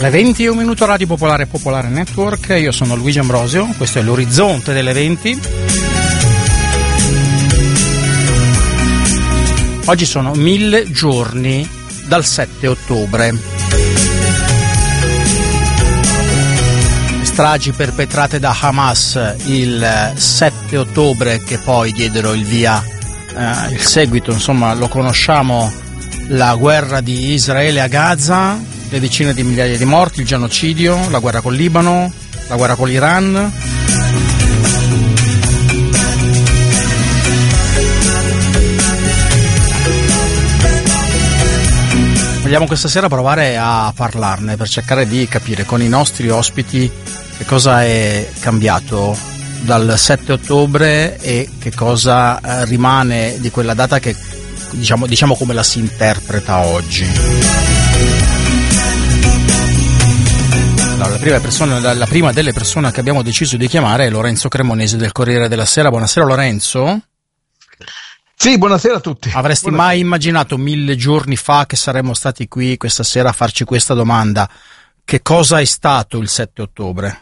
Le 20 e un minuto, Radio Popolare Popolare Network. Io sono Luigi Ambrosio, questo è l'orizzonte delle 20. Oggi sono 1000 giorni dal 7 ottobre. Le stragi perpetrate da Hamas il 7 ottobre, che poi diedero il via, il seguito, insomma, lo conosciamo, la guerra di Israele a Gaza, le decine di migliaia di morti, il genocidio, la guerra col Libano, la guerra con l'Iran. Vogliamo questa sera provare a parlarne per cercare di capire con i nostri ospiti che cosa è cambiato dal 7 ottobre e che cosa rimane di quella data, che diciamo come la si interpreta oggi. La prima delle persone che abbiamo deciso di chiamare è Lorenzo Cremonesi del Corriere della Sera. Buonasera Lorenzo. Sì, buonasera a tutti. Avresti mai immaginato 1000 giorni fa che saremmo stati qui questa sera a farci questa domanda? Che cosa è stato il 7 ottobre?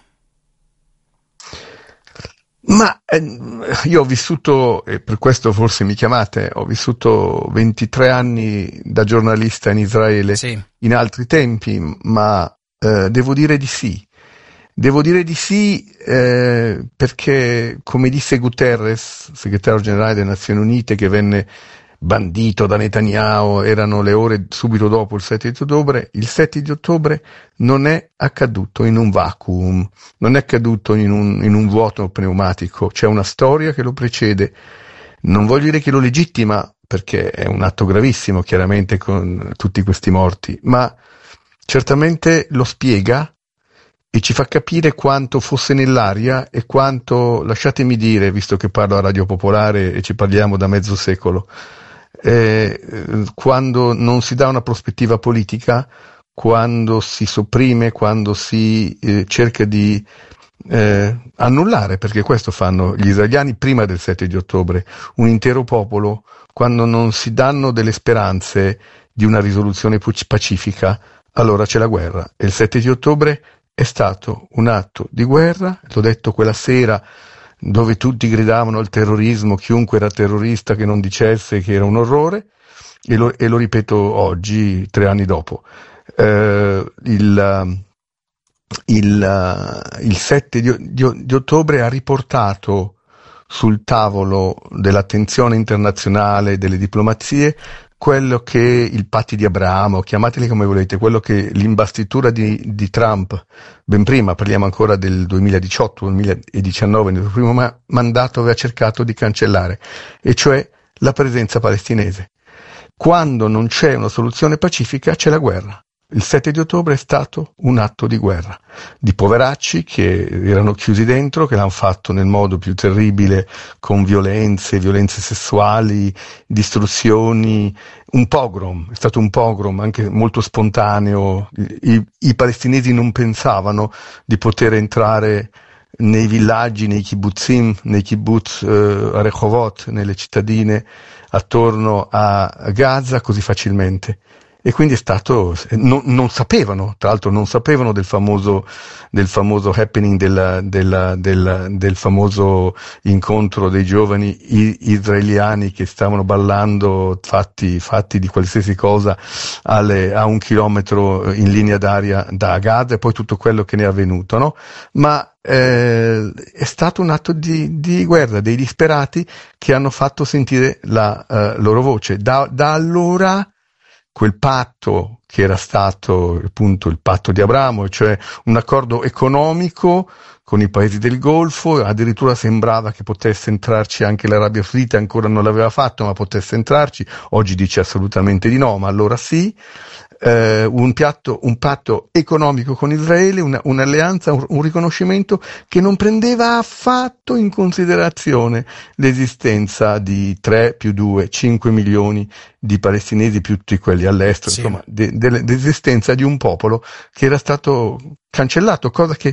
Ma io ho vissuto, e per questo forse mi chiamate, ho vissuto 23 anni da giornalista in Israele, sì, in altri tempi, ma devo dire di sì. Devo dire di sì perché, come disse Guterres, segretario generale delle Nazioni Unite, che venne bandito da Netanyahu, erano le ore subito dopo il 7 di ottobre, il 7 di ottobre non è accaduto in un vacuum, non è accaduto in un vuoto pneumatico, c'è una storia che lo precede. Non voglio dire che lo legittima, perché è un atto gravissimo, chiaramente, con tutti questi morti, ma certamente lo spiega e ci fa capire quanto fosse nell'aria e quanto, lasciatemi dire, visto che parlo a Radio Popolare e ci parliamo da mezzo secolo, quando non si dà una prospettiva politica, quando si sopprime, quando si cerca di annullare, perché questo fanno gli israeliani prima del 7 di ottobre, un intero popolo, quando non si danno delle speranze di una risoluzione pacifica, allora c'è la guerra. E il 7 di ottobre è stato un atto di guerra, l'ho detto quella sera, dove tutti gridavano al terrorismo, chiunque era terrorista che non dicesse che era un orrore, e lo ripeto oggi, 3 anni dopo. Il 7 di ottobre ha riportato sul tavolo dell'attenzione internazionale, delle diplomazie, quello che il patti di Abramo, chiamateli come volete, quello che l'imbastitura di Trump, ben prima, parliamo ancora del 2018-2019, nel suo primo mandato, aveva cercato di cancellare, e cioè la presenza palestinese. Quando non c'è una soluzione pacifica c'è la guerra. Il 7 di ottobre è stato un atto di guerra, di poveracci che erano chiusi dentro, che l'hanno fatto nel modo più terribile, con violenze sessuali, distruzioni, un pogrom, è stato un pogrom anche molto spontaneo. I palestinesi non pensavano di poter entrare nei villaggi, nei kibbuzim, nei kibbutz a Rehovot, nelle cittadine attorno a Gaza così facilmente. E quindi è stato, non sapevano, tra l'altro non sapevano del famoso happening, del famoso incontro dei giovani israeliani che stavano ballando fatti di qualsiasi cosa a 1 chilometro in linea d'aria da Gaza, e poi tutto quello che ne è avvenuto, no? Ma è stato un atto di guerra, dei disperati che hanno fatto sentire la loro voce. Da allora quel patto che era stato appunto il patto di Abramo, cioè un accordo economico con i paesi del Golfo, addirittura sembrava che potesse entrarci anche l'Arabia Saudita, ancora non l'aveva fatto, ma potesse entrarci, oggi dice assolutamente di no, ma allora sì. Un patto economico con Israele, un'alleanza, un riconoscimento che non prendeva affatto in considerazione l'esistenza di 3 più 2, 5 milioni di palestinesi più tutti quelli all'estero, sì. Insomma, dell'esistenza di un popolo che era stato cancellato, cosa che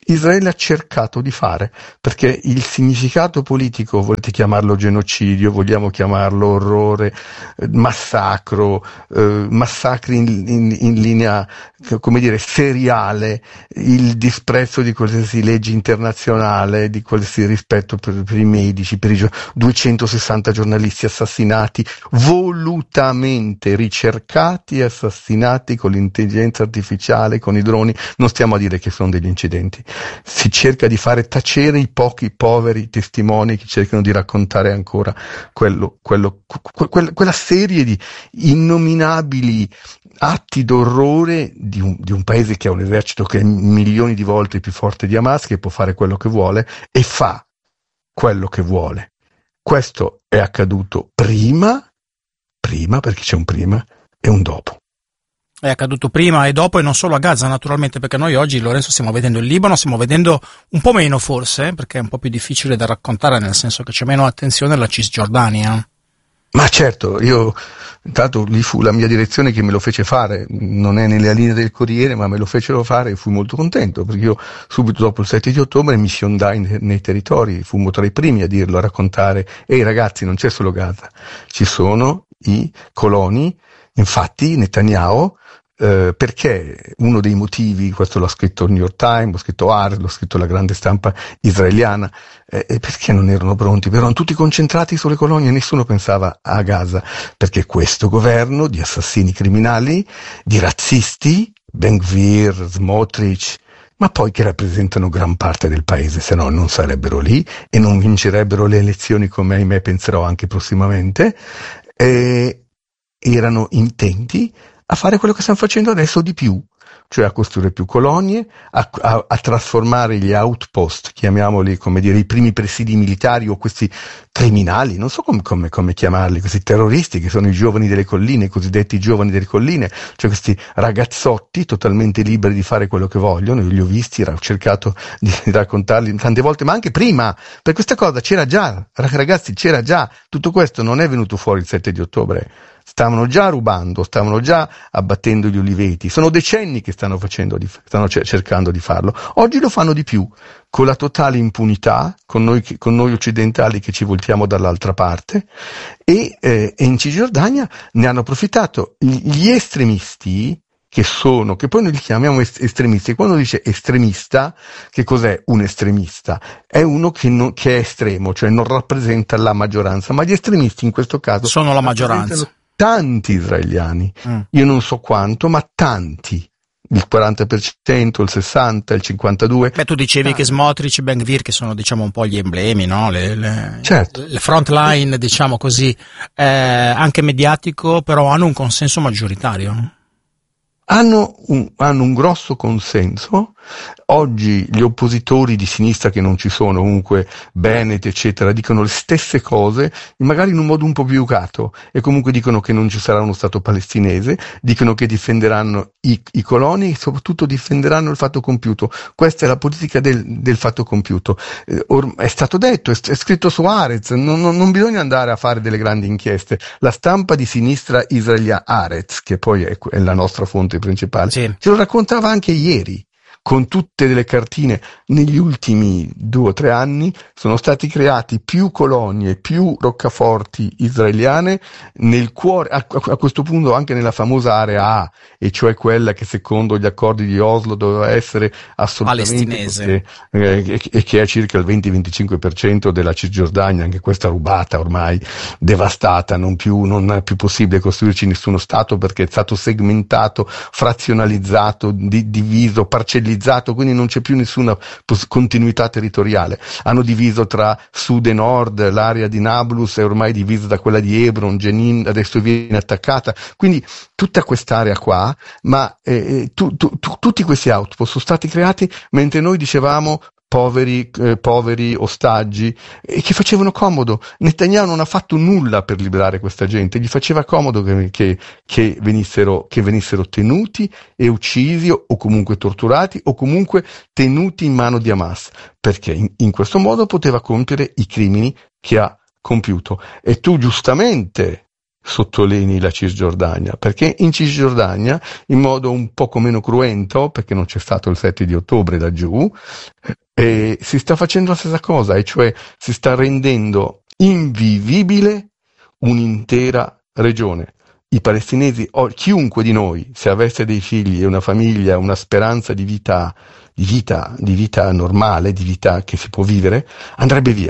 Israele ha cercato di fare, perché il significato politico, volete chiamarlo genocidio, vogliamo chiamarlo orrore, massacro, massacri in linea, come dire, seriale, il disprezzo di qualsiasi legge internazionale, di qualsiasi rispetto per i medici, per i 260 giornalisti assassinati, volutamente ricercati e assassinati con l'intelligenza artificiale, con i droni. Non stiamo a dire che sono degli incidenti, si cerca di fare tacere i pochi poveri testimoni che cercano di raccontare ancora quella serie di innominabili atti d'orrore di un paese che ha un esercito che è milioni di volte più forte di Hamas, che può fare quello che vuole e fa quello che vuole. Questo è accaduto prima perché c'è un prima e un dopo. È accaduto prima e dopo, e non solo a Gaza naturalmente, perché noi oggi, Lorenzo, stiamo vedendo il Libano, stiamo vedendo un po' meno forse, perché è un po' più difficile da raccontare, nel senso che c'è meno attenzione alla Cisgiordania. Ma certo, io intanto lì fu la mia direzione che me lo fece fare, non è nelle linee del Corriere, ma me lo fecero fare e fui molto contento, perché io subito dopo il 7 di ottobre mi siondai nei territori, fummo tra i primi a dirlo, a raccontare: ehi ragazzi, non c'è solo Gaza, ci sono i coloni. Infatti Netanyahu, perché uno dei motivi, questo l'ha scritto il New York Times, l'ha scritto Haaretz, l'ha scritto la grande stampa israeliana, perché non erano pronti? Erano tutti concentrati sulle colonie, nessuno pensava a Gaza, perché questo governo di assassini criminali, di razzisti, Ben Gvir, Smotrich, ma poi che rappresentano gran parte del paese, se no non sarebbero lì e non vincerebbero le elezioni, come ahimè penserò anche prossimamente, erano intenti a fare quello che stanno facendo adesso di più, cioè a costruire più colonie, a trasformare gli outpost, chiamiamoli, come dire, i primi presidi militari, o questi criminali, non so come chiamarli, questi terroristi che sono i giovani delle colline, i cosiddetti giovani delle colline, cioè questi ragazzotti totalmente liberi di fare quello che vogliono. Io li ho visti, ho cercato di raccontarli tante volte, ma anche prima, per questa cosa c'era già, ragazzi, c'era già, tutto questo non è venuto fuori il 7 di ottobre. Stavano già rubando, stavano già abbattendo gli uliveti, sono decenni che stanno cercando di farlo. Oggi lo fanno di più, con la totale impunità, con noi occidentali che ci voltiamo dall'altra parte, e in Cisgiordania ne hanno approfittato gli estremisti, che poi noi li chiamiamo estremisti. Quando dice estremista, che cos'è un estremista? È uno che è estremo, cioè non rappresenta la maggioranza, ma gli estremisti in questo caso sono la maggioranza. Tanti israeliani, io non so quanto, ma tanti, il 40%, il 60%, il 52%. Beh, tu dicevi che Smotrich e Ben Gvir, che sono, diciamo, un po' gli emblemi, no? Certo. Le front line, diciamo così, anche mediatico, però hanno un consenso maggioritario. Hanno un grosso consenso. Oggi gli oppositori di sinistra, che non ci sono, comunque Bennett eccetera, dicono le stesse cose, magari in un modo un po' più educato, e comunque dicono che non ci sarà uno stato palestinese, dicono che difenderanno i coloni e soprattutto difenderanno il fatto compiuto. Questa è la politica del fatto compiuto. È stato detto, è scritto su Haaretz, non bisogna andare a fare delle grandi inchieste. La stampa di sinistra israeliana, Haaretz, che poi è la nostra fonte principale, sì, ce lo raccontava anche ieri, con tutte delle cartine. Negli ultimi 2 o 3 anni sono stati creati più colonie, più roccaforti israeliane nel cuore, a questo punto anche nella famosa area A, e cioè quella che secondo gli accordi di Oslo doveva essere assolutamente palestinese, e che è circa il 20-25% della Cisgiordania, anche questa rubata, ormai devastata, non è più possibile costruirci nessuno Stato, perché è stato segmentato, frazionalizzato, diviso, parcellizzato, quindi non c'è più nessuna continuità territoriale. Hanno diviso tra sud e nord, l'area di Nablus è ormai divisa da quella di Hebron, Jenin adesso viene attaccata, quindi tutta quest'area qua, ma tutti questi outpost sono stati creati mentre noi dicevamo poveri ostaggi, e che facevano comodo. Netanyahu non ha fatto nulla per liberare questa gente, gli faceva comodo che venissero tenuti e uccisi, o comunque torturati, o comunque tenuti in mano di Hamas, perché in questo modo poteva compiere i crimini che ha compiuto. E tu giustamente sottolinei la Cisgiordania, perché in Cisgiordania, in modo un poco meno cruento, perché non c'è stato il 7 di ottobre laggiù, si sta facendo la stessa cosa, e cioè si sta rendendo invivibile un'intera regione. I palestinesi, o chiunque di noi, se avesse dei figli e una famiglia, una speranza di vita normale, di vita che si può vivere, andrebbe via.